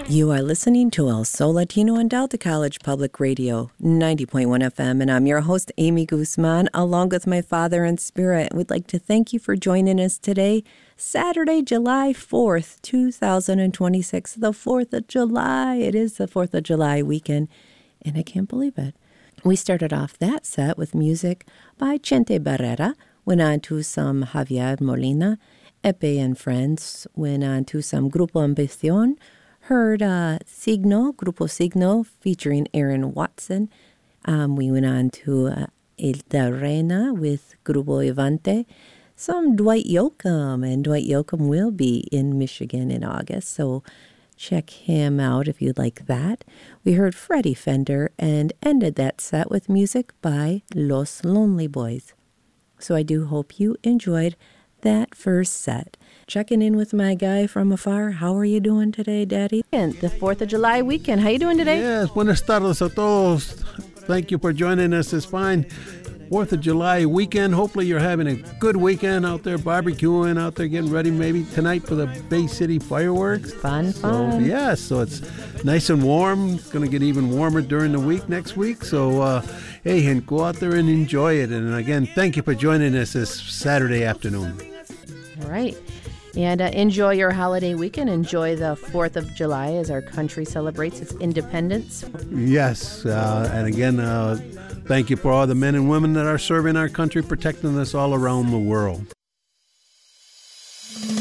You are listening to El Sol Latino on Delta College Public Radio, 90.1 FM, and I'm your host, Amy Guzman, along with my father in spirit. We'd like to thank you for joining us today, Saturday, July 4th, 2026, the 4th of July. It is the 4th of July weekend, and I can't believe it. We started off that set with music by Chente Barrera, went on to some Javier Molina, Epe and Friends, went on to some Grupo Ambición, heard Grupo Signo, featuring Aaron Watson. We went on to Hilda Reina with Grupo Evante, some Dwight Yoakam, and Dwight Yoakam will be in Michigan in August, so check him out if you'd like that. We heard Freddie Fender and ended that set with music by Los Lonely Boys. So I do hope you enjoyed that first set. Checking in with my guy from afar. How are you doing today, Daddy? And the 4th of July weekend. How you doing today? Yes, buenas tardes a todos. Thank you for joining us. It's fine. 4th of July weekend. Hopefully you're having a good weekend out there, barbecuing, out there getting ready maybe tonight for the Bay City fireworks. Fun. So it's nice and warm. It's going to get even warmer during the week next week. So, hey, and go out there and enjoy it. And again, thank you for joining us this Saturday afternoon. All right. And enjoy your holiday weekend. Enjoy the 4th of July as our country celebrates its independence. Yes. And again, thank you for all the men and women that are serving our country, protecting us all around the world.